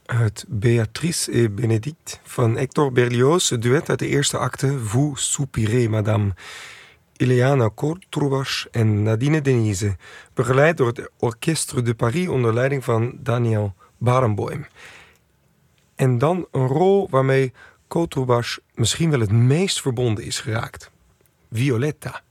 uit Béatrice et Bénédicte van Hector Berlioz, het duet uit de eerste acte Vous soupirez, madame. Ileana Courtourvas en Nadine Denise, begeleid door het Orchestre de Paris onder leiding van Daniel Barenboim. En dan een rol waarmee Courtourvas misschien wel het meest verbonden is geraakt. Violetta.